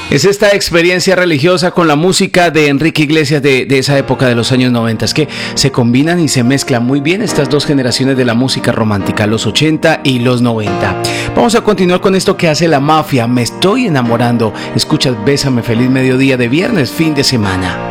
Es esta experiencia religiosa con la música de Enrique Iglesias de esa época de los años 90. Es que se combinan y se mezclan muy bien estas dos generaciones de la música romántica, los 80 y los 90. Vamos a continuar con esto que hace La Mafia, Me Estoy Enamorando. Escuchas Bésame, feliz mediodía de viernes, fin de semana.